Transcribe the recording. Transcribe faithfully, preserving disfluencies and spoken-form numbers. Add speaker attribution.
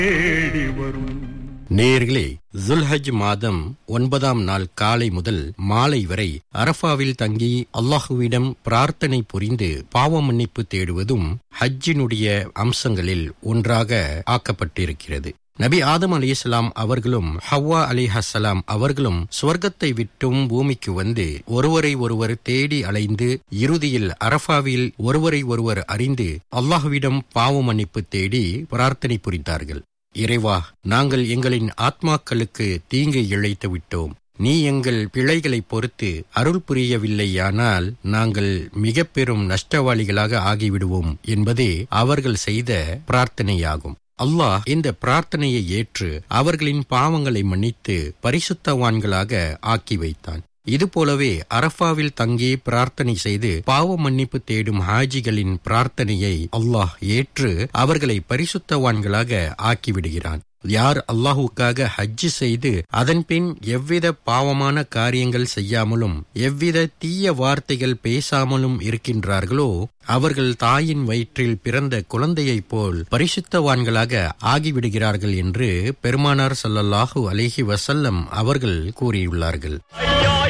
Speaker 1: தேடி வரும்.
Speaker 2: நேயர்களே, ஜுல்ஹஜ் மாதம் ஒன்பதாம் நாள் காலை முதல் மாலை வரை அரஃபாவில் தங்கி அல்லாஹுவிடம் பிரார்த்தனை புரிந்து பாவ மன்னிப்பு தேடுவதும் ஹஜ்ஜினுடைய அம்சங்களில் ஒன்றாக ஆக்கப்பட்டிருக்கிறது. நபி ஆதம் அலைஹிஸ்ஸலாம் அவர்களும் ஹவ்வா அலைஹிஸ்ஸலாம் அவர்களும் சுவர்க்கத்தை விட்டும் பூமிக்கு வந்து ஒருவரை ஒருவர் தேடி அலைந்து இறுதியில் அரஃபாவில் ஒருவரை ஒருவர் அறிந்து அல்லாஹுவிடம் பாவ மன்னிப்பு தேடி பிரார்த்தனை புரிந்தார்கள். இறைவா, நாங்கள் எங்களின் ஆத்மாக்களுக்கு தீங்கை இழைத்து விட்டோம். நீ எங்கள் பிழைகளை பொறுத்து அருள் புரியவில்லையானால் நாங்கள் மிக பெரும் நஷ்டவாளிகளாக ஆகிவிடுவோம் என்பதே அவர்கள் செய்த பிரார்த்தனையாகும். அல்லாஹ் இந்த பிரார்த்தனையை ஏற்று அவர்களின் பாவங்களை மன்னித்து பரிசுத்தவான்களாக ஆக்கி வைத்தான். இதுபோலவே அரஃபாவில் தங்கி பிரார்த்தனை செய்து பாவ மன்னிப்பு தேடும் ஹாஜிகளின் பிரார்த்தனையை அல்லாஹ் ஏற்று அவர்களை பரிசுத்தவான்களாக ஆக்கிவிடுகிறான். யார் அல்லாஹுக்காக ஹஜ்ஜு செய்து அதன் பின் எவ்வித பாவமான காரியங்கள் செய்யாமலும் எவ்வித தீய வார்த்தைகள் பேசாமலும் இருக்கின்றார்களோ அவர்கள் தாயின் வயிற்றில் பிறந்த குழந்தையைப் போல் பரிசுத்தவான்களாக ஆகிவிடுகிறார்கள் என்று பெருமானார் ஸல்லல்லாஹு அலைஹி வஸல்லம் அவர்கள் கூறியுள்ளார்கள்.